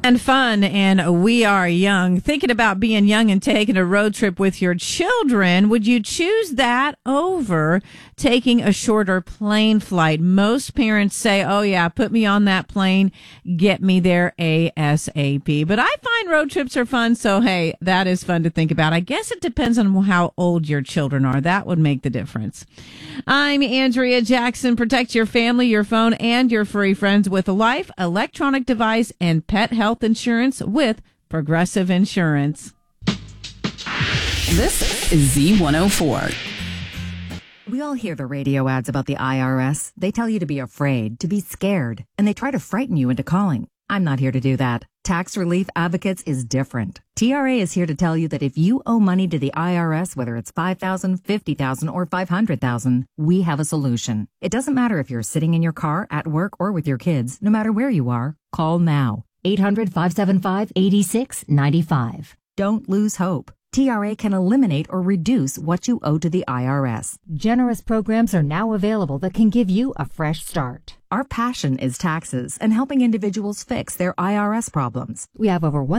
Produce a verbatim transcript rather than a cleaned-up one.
And fun, and we are young. Thinking about being young and taking a road trip with your children, would you choose that over taking a shorter plane flight? Most parents say, oh yeah, put me on that plane, get me there ASAP. But I find road trips are fun, so hey, that is fun to think about. I guess it depends on how old your children are. That would make the difference. I'm Andrea Jackson. Protect your family, your phone, and your furry friends with life, electronic device, and pet health insurance with Progressive Insurance. This is Z one oh four. We all hear the radio ads about the I R S. They tell you to be afraid, to be scared, and they try to frighten you into calling. I'm not here to do that. Tax Relief Advocates is different. T R A is here to tell you that if you owe money to the I R S, whether it's five thousand dollars, fifty thousand dollars, or five hundred thousand dollars, we have a solution. It doesn't matter if you're sitting in your car, at work, or with your kids. No matter where you are, call now. eight hundred, five seven five, eight six nine five. Don't lose hope. T R A can eliminate or reduce what you owe to the I R S. Generous programs are now available that can give you a fresh start. Our passion is taxes and helping individuals fix their I R S problems. We have over one